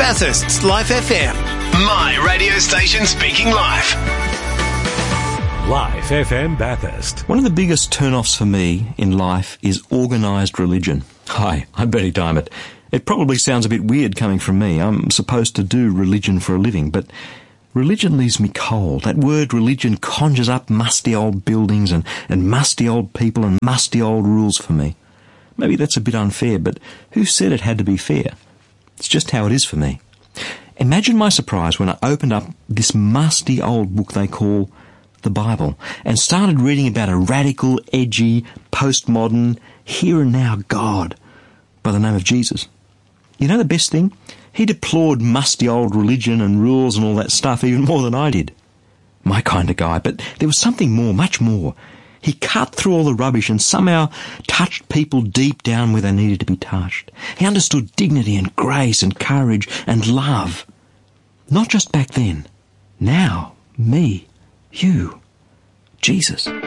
Bathurst's Life FM. My radio station speaking live. Life FM Bathurst. One of the biggest turn-offs for me in life is organised religion. Hi, I'm Benny Diamond. It probably sounds a bit weird coming from me. I'm supposed to do religion for a living, but religion leaves me cold. That word religion conjures up musty old buildings and musty old people and musty old rules for me. Maybe that's a bit unfair, but who said it had to be fair? It's just how it is for me. Imagine my surprise when I opened up this musty old book they call the Bible and started reading about a radical, edgy, postmodern, here and now God by the name of Jesus. You know the best thing? He deplored musty old religion and rules and all that stuff even more than I did. My kind of guy, but there was something more, much more. He cut through all the rubbish and somehow touched people deep down where they needed to be touched. He understood dignity and grace and courage and love. Not just back then. Now, me, you, Jesus.